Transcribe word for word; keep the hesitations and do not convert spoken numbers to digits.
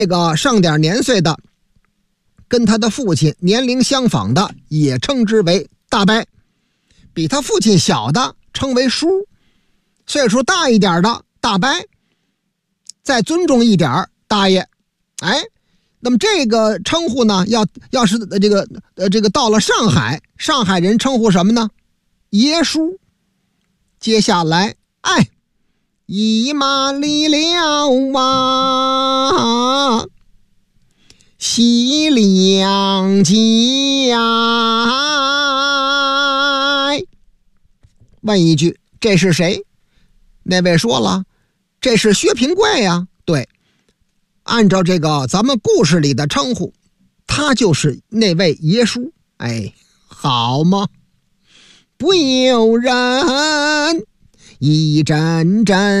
这个上点年岁的，跟他的父亲年龄相仿的，也称之为大伯；比他父亲小的称为叔；岁数大一点的大伯，再尊重一点大爷。哎，那么这个称呼呢，要要是这个呃这个到了上海，上海人称呼什么呢？爷叔。接下来，哎，姨妈离了啊，喜两家。问一句，这是谁？那位说了，这是薛平贵呀。对，按照这个咱们故事里的称呼，他就是那位爷叔。哎，好吗？不由人一阵阵